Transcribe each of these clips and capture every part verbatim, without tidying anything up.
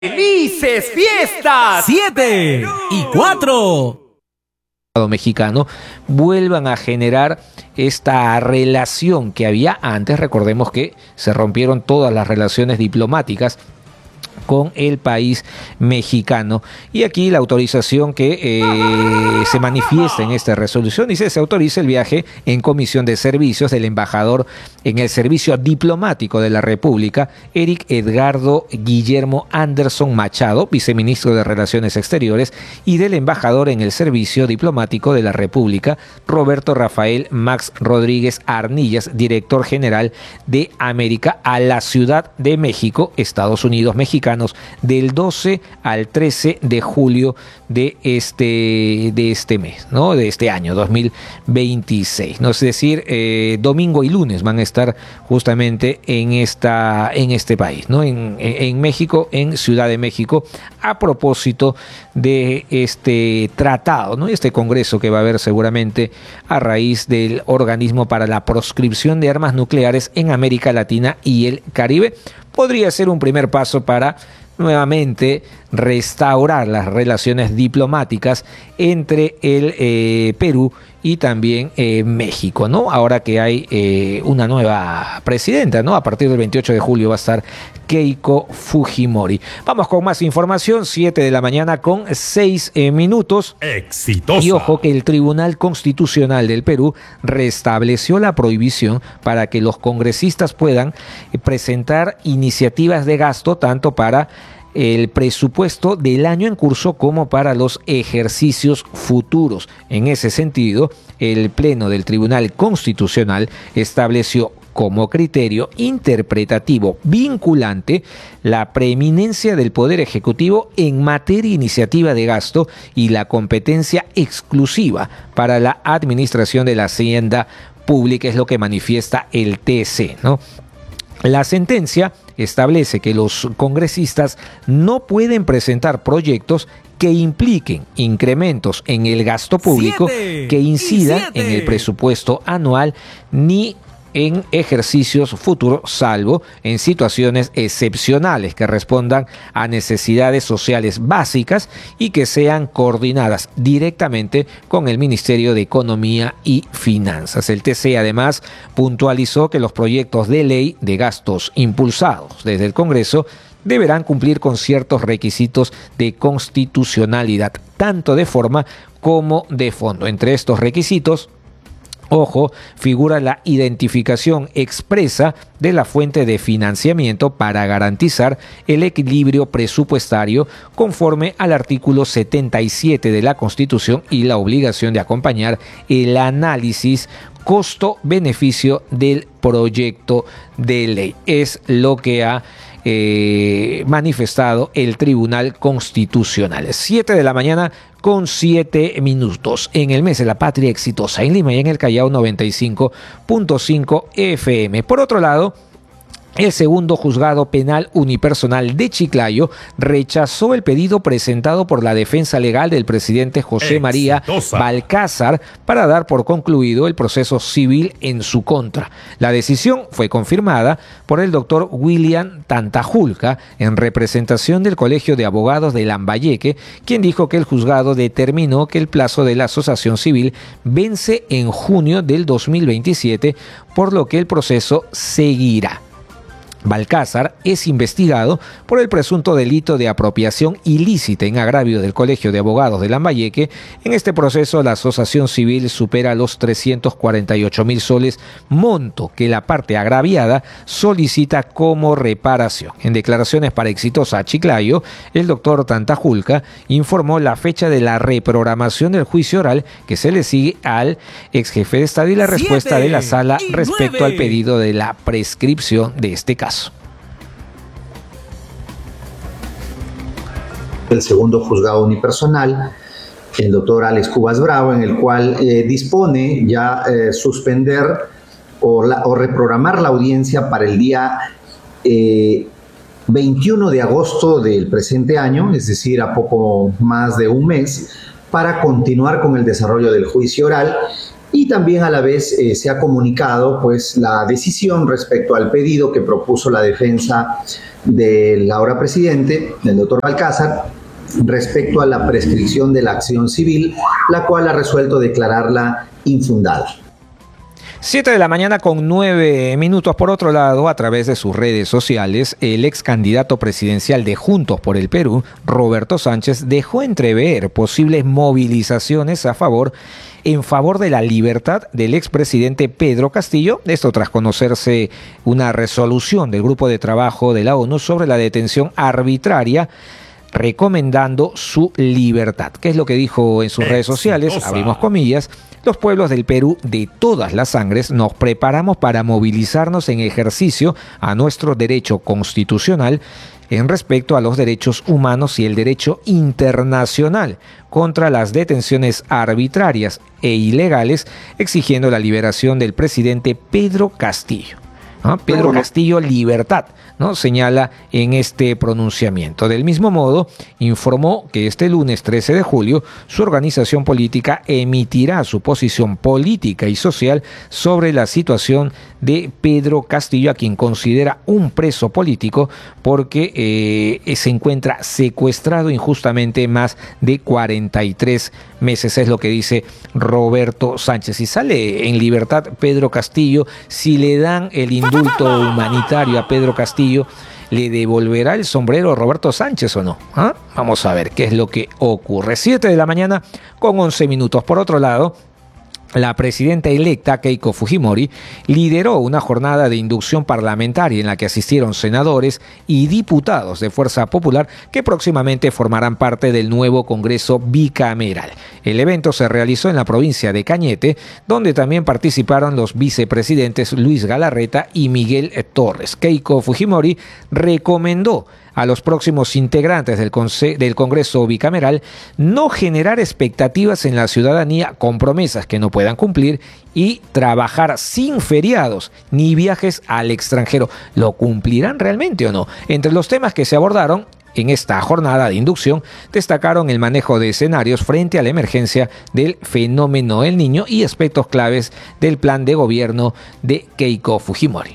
¡Felices fiestas! Siete y cuatro. Mexicano vuelvan a generar esta relación que había antes. Recordemos que se rompieron todas las relaciones diplomáticas con el país mexicano, y aquí la autorización que eh, se manifiesta en esta resolución dice: se autoriza el viaje en comisión de servicios del embajador en el servicio diplomático de la República, Eric Edgardo Guillermo Anderson Machado, viceministro de Relaciones Exteriores, y del embajador en el servicio diplomático de la República, Roberto Rafael Max Rodríguez Arnillas, director general de América, a la Ciudad de México, Estados Unidos mexicanos, del doce al trece de julio de este, de este mes, ¿no? De este año dos mil veintiséis, ¿no? Es decir, eh, domingo y lunes van a estar justamente en, esta, en este país, ¿no? En, en México, en Ciudad de México, a propósito de este tratado, ¿no? Este congreso que va a haber seguramente a raíz del Organismo para la Proscripción de Armas Nucleares en América Latina y el Caribe. Podría ser un primer paso para nuevamente restaurar las relaciones diplomáticas entre el eh, Perú y también eh, México, ¿no? Ahora que hay eh, una nueva presidenta, ¿no? A partir del veintiocho de julio va a estar Keiko Fujimori. Vamos con más información, siete de la mañana con seis eh, minutos. Exitosa. Y ojo que el Tribunal Constitucional del Perú restableció la prohibición para que los congresistas puedan eh, presentar iniciativas de gasto tanto para el presupuesto del año en curso como para los ejercicios futuros. En ese sentido, el Pleno del Tribunal Constitucional estableció como criterio interpretativo vinculante la preeminencia del Poder Ejecutivo en materia iniciativa de gasto y la competencia exclusiva para la administración de la hacienda pública, es lo que manifiesta el T C, ¿no? La sentencia establece que los congresistas no pueden presentar proyectos que impliquen incrementos en el gasto público Siete que incidan y en el presupuesto anual ni en ejercicios futuros, salvo en situaciones excepcionales que respondan a necesidades sociales básicas y que sean coordinadas directamente con el Ministerio de Economía y Finanzas. El T C además puntualizó que los proyectos de ley de gastos impulsados desde el Congreso deberán cumplir con ciertos requisitos de constitucionalidad, tanto de forma como de fondo. Entre estos requisitos, ojo, figura la identificación expresa de la fuente de financiamiento para garantizar el equilibrio presupuestario conforme al artículo setenta y siete de la Constitución y la obligación de acompañar el análisis costo-beneficio del proyecto de ley. Es lo que ha eh, manifestado el Tribunal Constitucional. siete de la mañana con siete minutos. En el mes de la patria exitosa en Lima y en el Callao, noventa y cinco punto cinco F M. Por otro lado, el segundo juzgado penal unipersonal de Chiclayo rechazó el pedido presentado por la defensa legal del presidente José María Exitosa. Balcázar para dar por concluido el proceso civil en su contra. La decisión fue confirmada por el doctor William Tantajulca en representación del Colegio de Abogados de Lambayeque, quien dijo que el juzgado determinó que el plazo de la asociación civil vence en junio del dos mil veintisiete, por lo que el proceso seguirá. Balcázar es investigado por el presunto delito de apropiación ilícita en agravio del Colegio de Abogados de Lambayeque. En este proceso, la asociación civil supera los trescientos cuarenta y ocho mil soles, monto que la parte agraviada solicita como reparación. En declaraciones para Exitosa Chiclayo, el doctor Tantajulca informó la fecha de la reprogramación del juicio oral que se le sigue al ex jefe de Estado y la respuesta de la sala respecto al pedido de la prescripción de este caso. El segundo juzgado unipersonal, el doctor Alex Cubas Bravo, en el cual eh, dispone ya eh, suspender o, la, o reprogramar la audiencia para el día eh, veintiuno de agosto del presente año, es decir, a poco más de un mes, para continuar con el desarrollo del juicio oral y también a la vez eh, se ha comunicado pues la decisión respecto al pedido que propuso la defensa del ahora presidente, el doctor Balcázar, respecto a la prescripción de la acción civil, la cual ha resuelto declararla infundada. siete de la mañana con nueve minutos. Por otro lado, a través de sus redes sociales, el ex candidato presidencial de Juntos por el Perú, Roberto Sánchez, dejó entrever posibles movilizaciones a favor en favor de la libertad del expresidente Pedro Castillo, esto tras conocerse una resolución del Grupo de Trabajo de la ONU sobre la detención arbitraria, recomendando su libertad. ¿Qué es lo que dijo en sus redes sociales? Abrimos comillas. Los pueblos del Perú de todas las sangres nos preparamos para movilizarnos en ejercicio a nuestro derecho constitucional en respecto a los derechos humanos y el derecho internacional contra las detenciones arbitrarias e ilegales, exigiendo la liberación del presidente Pedro Castillo. ¿No? Pedro Castillo, libertad, ¿no? Señala en este pronunciamiento. Del mismo modo, informó que este lunes trece de julio su organización política emitirá su posición política y social sobre la situación de Pedro Castillo, a quien considera un preso político porque eh, se encuentra secuestrado injustamente más de cuarenta y tres meses, es lo que dice Roberto Sánchez. Si sale en libertad Pedro Castillo, si le dan el indulto humanitario a Pedro Castillo, ¿le devolverá el sombrero a Roberto Sánchez o no? ¿Ah? Vamos a ver qué es lo que ocurre. siete de la mañana con once minutos. Por otro lado, la presidenta electa Keiko Fujimori lideró una jornada de inducción parlamentaria en la que asistieron senadores y diputados de Fuerza Popular que próximamente formarán parte del nuevo Congreso bicameral. El evento se realizó en la provincia de Cañete, donde también participaron los vicepresidentes Luis Galarreta y Miguel Torres. Keiko Fujimori recomendó a los próximos integrantes del, conce- del Congreso bicameral no generar expectativas en la ciudadanía con promesas que no puedan cumplir y trabajar sin feriados ni viajes al extranjero. ¿Lo cumplirán realmente o no? Entre los temas que se abordaron en esta jornada de inducción destacaron el manejo de escenarios frente a la emergencia del fenómeno El Niño y aspectos claves del plan de gobierno de Keiko Fujimori.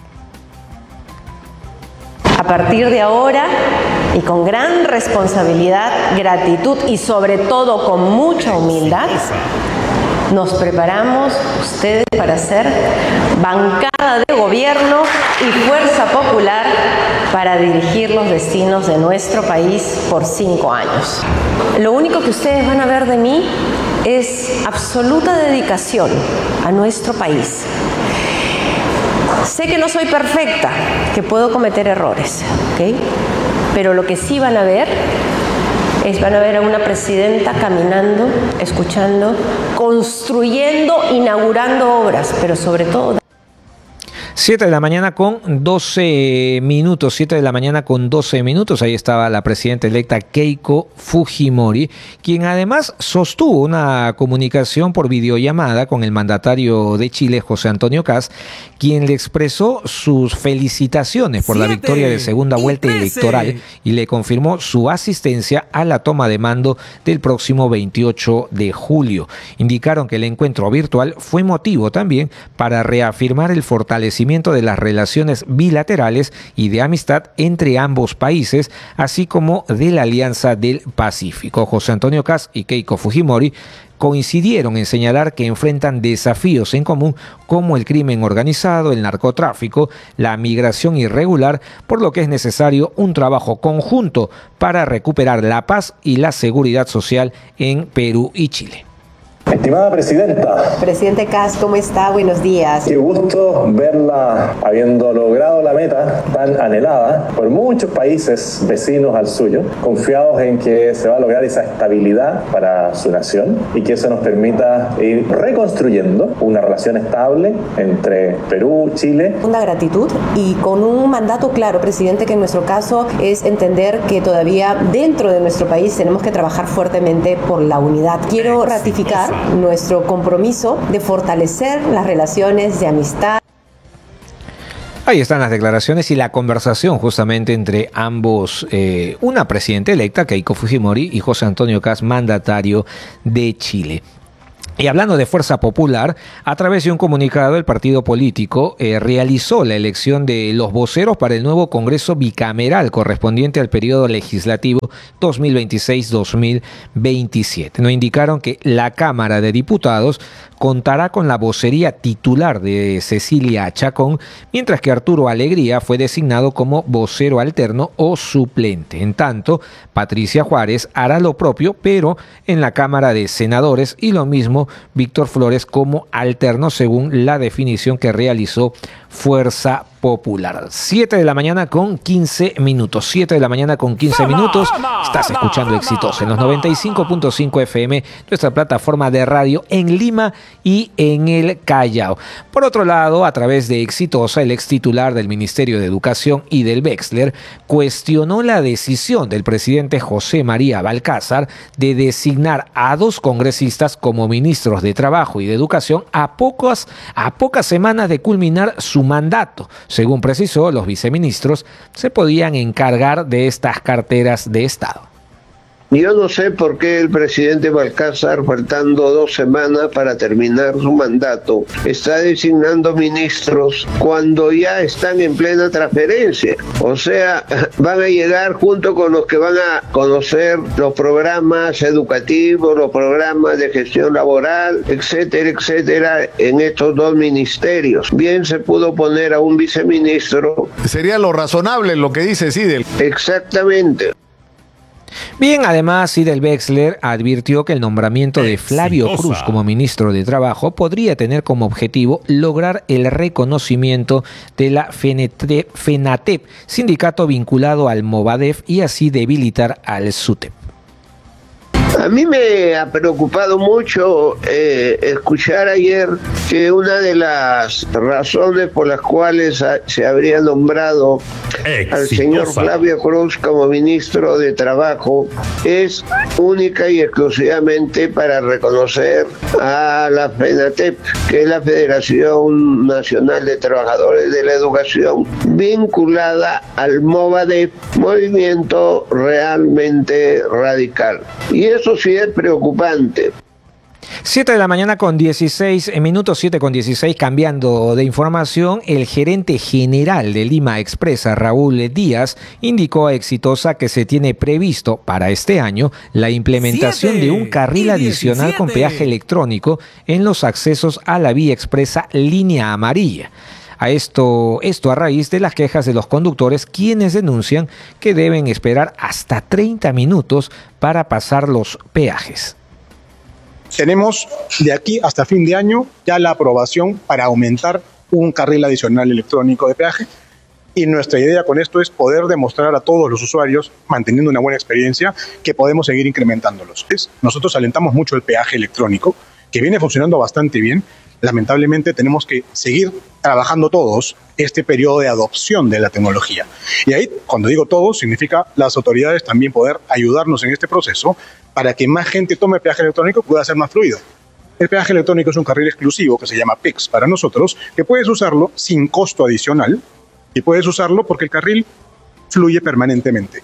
A partir de ahora, y con gran responsabilidad, gratitud y sobre todo con mucha humildad, nos preparamos ustedes para ser bancada de gobierno y fuerza popular para dirigir los destinos de nuestro país por cinco años. Lo único que ustedes van a ver de mí es absoluta dedicación a nuestro país. Sé que no soy perfecta, que puedo cometer errores, ¿ok? Pero lo que sí van a ver es, van a ver a una presidenta caminando, escuchando, construyendo, inaugurando obras, pero sobre todo... siete de la mañana con doce minutos, siete de la mañana con doce minutos, ahí estaba la presidenta electa Keiko Fujimori, quien además sostuvo una comunicación por videollamada con el mandatario de Chile, José Antonio Kast, quien le expresó sus felicitaciones por la victoria de segunda vuelta electoral y le confirmó su asistencia a la toma de mando del próximo veintiocho de julio. Indicaron que el encuentro virtual fue motivo también para reafirmar el fortalecimiento de las relaciones bilaterales y de amistad entre ambos países, así como de la Alianza del Pacífico. José Antonio Kast y Keiko Fujimori coincidieron en señalar que enfrentan desafíos en común como el crimen organizado, el narcotráfico, la migración irregular, por lo que es necesario un trabajo conjunto para recuperar la paz y la seguridad social en Perú y Chile. Estimada Presidenta. Presidente Kast, ¿cómo está? Buenos días. Qué gusto verla habiendo logrado la meta tan anhelada por muchos países vecinos al suyo, confiados en que se va a lograr esa estabilidad para su nación y que eso nos permita ir reconstruyendo una relación estable entre Perú, Chile. Una gratitud y con un mandato claro, presidente, que en nuestro caso es entender que todavía dentro de nuestro país tenemos que trabajar fuertemente por la unidad. Quiero ratificar nuestro compromiso de fortalecer las relaciones de amistad. Ahí están las declaraciones y la conversación justamente entre ambos, eh, una presidenta electa, Keiko Fujimori, y José Antonio Kast, mandatario de Chile. Y hablando de Fuerza Popular, a través de un comunicado, el partido político eh, realizó la elección de los voceros para el nuevo Congreso bicameral correspondiente al periodo legislativo dos mil veintiséis dos mil veintisiete. Nos indicaron que la Cámara de Diputados contará con la vocería titular de Cecilia Chacón, mientras que Arturo Alegría fue designado como vocero alterno o suplente. En tanto, Patricia Juárez hará lo propio, pero en la Cámara de Senadores, y lo mismo Víctor Flores como alterno, según la definición que realizó Fuerza Popular. siete de la mañana con quince minutos. siete de la mañana con quince minutos. Estás escuchando Exitosa en los noventa y cinco punto cinco F M, nuestra plataforma de radio en Lima y en el Callao. Por otro lado, a través de Exitosa, el ex titular del Ministerio de Educación y del Wexler cuestionó la decisión del presidente José María Balcázar de designar a dos congresistas como ministros de Trabajo y de Educación a pocas, a pocas semanas de culminar su mandato. Según precisó, los viceministros se podían encargar de estas carteras de Estado. Yo no sé por qué el presidente Balcázar, faltando dos semanas para terminar su mandato, está designando ministros cuando ya están en plena transferencia. O sea, van a llegar junto con los que van a conocer los programas educativos, los programas de gestión laboral, etcétera, etcétera, en estos dos ministerios. Bien se pudo poner a un viceministro. Sería lo razonable lo que dice Sidel. Exactamente. Bien, además, Sidel Wexler advirtió que el nombramiento de Flavio Exitosa. Cruz como ministro de Trabajo podría tener como objetivo lograr el reconocimiento de la FENATEP, sindicato vinculado al Movadef, y así debilitar al SUTEP. A mí me ha preocupado mucho eh, escuchar ayer que una de las razones por las cuales a, se habría nombrado Exitosa. al señor Flavio Cruz como ministro de Trabajo es única y exclusivamente para reconocer a la FENATEP, que es la Federación Nacional de Trabajadores de la Educación, vinculada al Movadef, movimiento realmente radical. Y eso sí es preocupante. siete de la mañana con dieciséis minutos, siete con dieciséis, cambiando de información, el gerente general de Lima Expresa, Raúl Díaz, indicó a Exitosa que se tiene previsto para este año la implementación siete de un carril y adicional con diecisiete. peaje electrónico en los accesos a la vía expresa Línea Amarilla. A esto, esto a raíz de las quejas de los conductores, quienes denuncian que deben esperar hasta treinta minutos para pasar los peajes. Tenemos de aquí hasta fin de año ya la aprobación para aumentar un carril adicional electrónico de peaje, y nuestra idea con esto es poder demostrar a todos los usuarios, manteniendo una buena experiencia, que podemos seguir incrementándolos. Nosotros alentamos mucho el peaje electrónico, que viene funcionando bastante bien. Lamentablemente tenemos que seguir trabajando todos este periodo de adopción de la tecnología. Y ahí, cuando digo todos, significa las autoridades también poder ayudarnos en este proceso para que más gente tome peaje electrónico, pueda ser más fluido. El peaje electrónico es un carril exclusivo que se llama P E X para nosotros, que puedes usarlo sin costo adicional, y puedes usarlo porque el carril fluye permanentemente.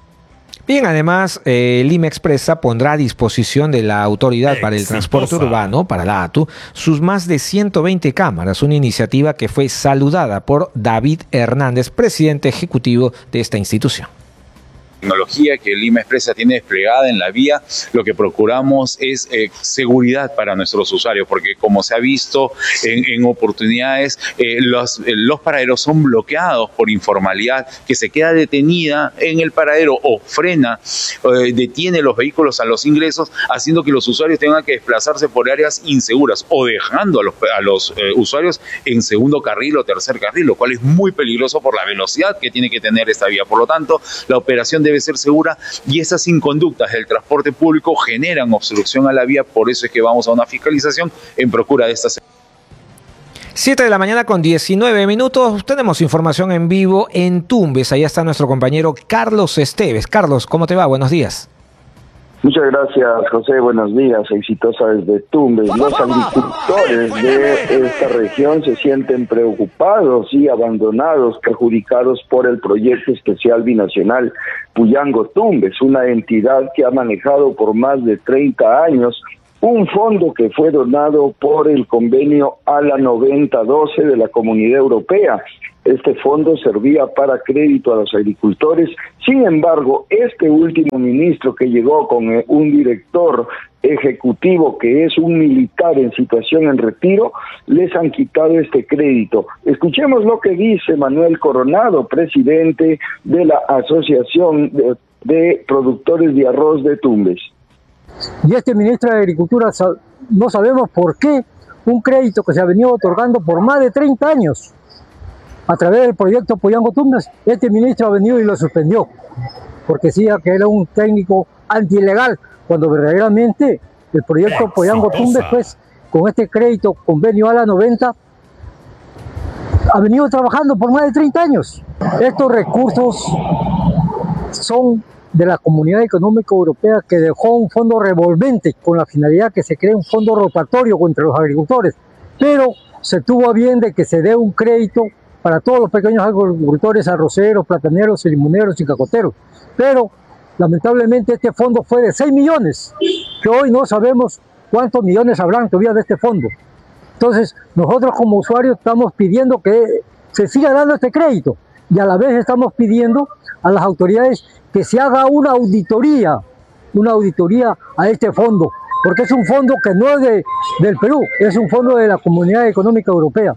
Bien, además, eh, Lima Expresa pondrá a disposición de la Autoridad para el Transporte Urbano, para la A T U, sus más de ciento veinte cámaras, una iniciativa que fue saludada por David Hernández, presidente ejecutivo de esta institución. Tecnología que Lima Expresa tiene desplegada en la vía, lo que procuramos es eh, seguridad para nuestros usuarios, porque como se ha visto en, en oportunidades, eh, los, eh, los paraderos son bloqueados por informalidad, que se queda detenida en el paradero o frena, eh, detiene los vehículos a los ingresos, haciendo que los usuarios tengan que desplazarse por áreas inseguras o dejando a los, a los eh, usuarios en segundo carril o tercer carril, lo cual es muy peligroso por la velocidad que tiene que tener esta vía. Por lo tanto, la operación de debe ser segura, y esas inconductas del transporte público generan obstrucción a la vía. Por eso es que vamos a una fiscalización en procura de estas. siete de la mañana con diecinueve minutos. Tenemos información en vivo en Tumbes. Allá está nuestro compañero Carlos Esteves. Carlos, ¿cómo te va? Buenos días. Muchas gracias, José. Buenos días. Exitosa desde Tumbes. Los agricultores de esta región se sienten preocupados y abandonados, perjudicados por el proyecto especial binacional Puyango Tumbes, una entidad que ha manejado por más de treinta años un fondo que fue donado por el convenio A L A noventa doce de la Comunidad Europea. Este fondo servía para crédito a los agricultores. Sin embargo, este último ministro que llegó con un director ejecutivo que es un militar en situación en retiro, les han quitado este crédito. Escuchemos lo que dice Manuel Coronado, presidente de la Asociación de, de Productores de Arroz de Tumbes. Y este ministro de Agricultura no sabemos por qué un crédito que se ha venido otorgando por más de treinta años a través del proyecto Puyango Tumbes, este ministro ha venido y lo suspendió porque decía que era un técnico antilegal, cuando verdaderamente el proyecto Puyango Tumbes, pues con este crédito convenio A L A noventa ha venido trabajando por más de treinta años. Estos recursos son de la Comunidad Económica Europea, que dejó un fondo revolvente con la finalidad que se cree un fondo rotatorio entre los agricultores, pero se tuvo a bien de que se dé un crédito para todos los pequeños agricultores, arroceros, plataneros, limoneros y cacoteros. Pero lamentablemente este fondo fue de seis millones, que hoy no sabemos cuántos millones habrán todavía de este fondo. Entonces nosotros como usuarios estamos pidiendo que se siga dando este crédito y a la vez estamos pidiendo a las autoridades que se haga una auditoría, una auditoría a este fondo, porque es un fondo que no es de, del Perú, es un fondo de la Comunidad Económica Europea.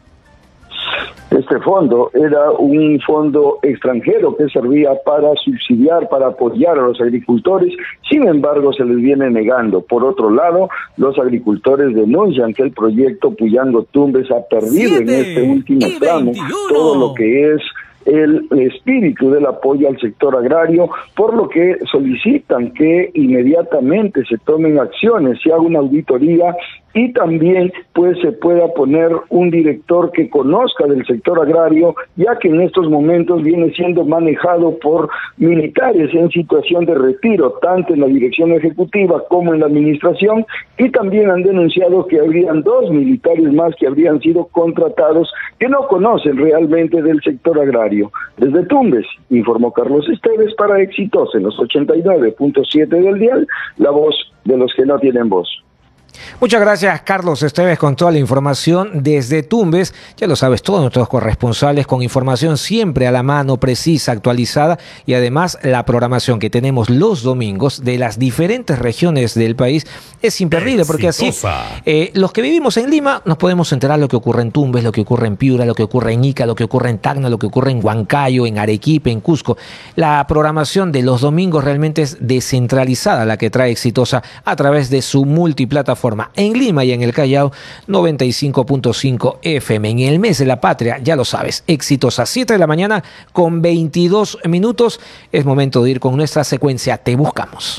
Este fondo era un fondo extranjero que servía para subsidiar, para apoyar a los agricultores, sin embargo se les viene negando. Por otro lado, los agricultores denuncian que el proyecto Puyango Tumbes ha perdido en este último tramo todo lo que es el espíritu del apoyo al sector agrario, por lo que solicitan que inmediatamente se tomen acciones, se haga una auditoría y también pues se pueda poner un director que conozca del sector agrario, ya que en estos momentos viene siendo manejado por militares en situación de retiro, tanto en la dirección ejecutiva como en la administración, y también han denunciado que habrían dos militares más que habrían sido contratados que no conocen realmente del sector agrario. Desde Tumbes, informó Carlos Esteves para Éxitos en los ochenta y nueve punto siete del dial, la voz de los que no tienen voz. Muchas gracias, Carlos Esteves, con toda la información desde Tumbes. Ya lo sabes, todos nuestros corresponsales con información siempre a la mano, precisa, actualizada, y además la programación que tenemos los domingos de las diferentes regiones del país es imperdible, porque así eh, los que vivimos en Lima nos podemos enterar lo que ocurre en Tumbes, lo que ocurre en Piura, lo que ocurre en Ica, lo que ocurre en Tacna, lo que ocurre en Huancayo, en Arequipa, en Cusco. La programación de los domingos realmente es descentralizada, la que trae Exitosa a través de su multiplataforma. En Lima y en el Callao, noventa y cinco punto cinco F M. En el mes de la patria, ya lo sabes, Exitosa, siete de la mañana con veintidós minutos. Es momento de ir con nuestra secuencia Te Buscamos.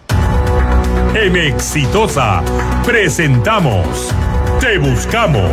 En Exitosa presentamos Te Buscamos.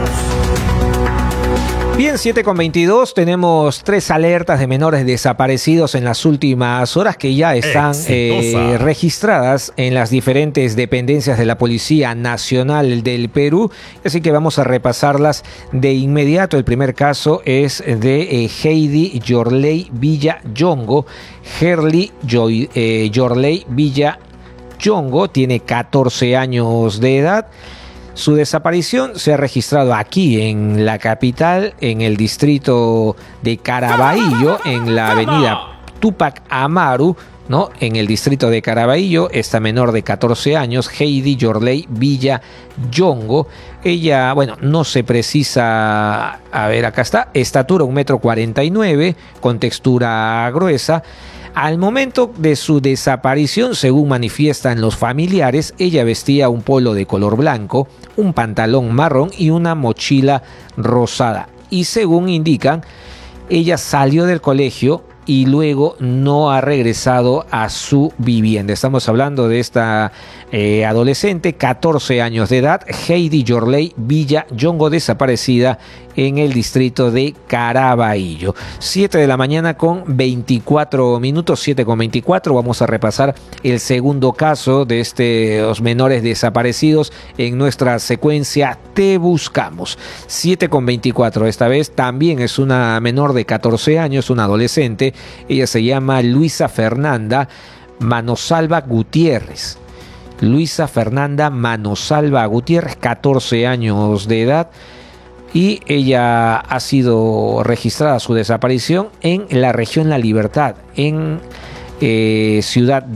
Bien, siete con veintidós, tenemos tres alertas de menores desaparecidos en las últimas horas que ya están eh, registradas en las diferentes dependencias de la Policía Nacional del Perú, así que vamos a repasarlas de inmediato. El primer caso es de eh, Heidi Yorley Villa Yongo. Herly Joy, eh, Yorley Villa Yongo tiene catorce años de edad. Su desaparición se ha registrado aquí en la capital, en el distrito de Caraballo, en la avenida Túpac Amaru, ¿no? En el distrito de Caraballo, esta menor de catorce años, Heidi Yorley Villa Yongo. Ella, bueno, no se precisa, a ver, acá está, estatura un metro cuarenta y nueve, con textura gruesa. Al momento de su desaparición, según manifiestan los familiares, ella vestía un polo de color blanco, un pantalón marrón y una mochila rosada. Y según indican, ella salió del colegio y luego no ha regresado a su vivienda. Estamos hablando de esta eh, adolescente, catorce años de edad, Heidi Yorley Villa Yongo, desaparecida en el distrito de Caraballo. siete de la mañana con veinticuatro minutos, siete con veinticuatro. Vamos a repasar el segundo caso de estos menores desaparecidos en nuestra secuencia Te Buscamos. siete con veinticuatro, esta vez también es una menor de catorce años, una adolescente. Ella se llama Luisa Fernanda Manosalva Gutiérrez. Luisa Fernanda Manosalva Gutiérrez, catorce años de edad, y ella ha sido registrada su desaparición en la región La Libertad, en eh, Ciudad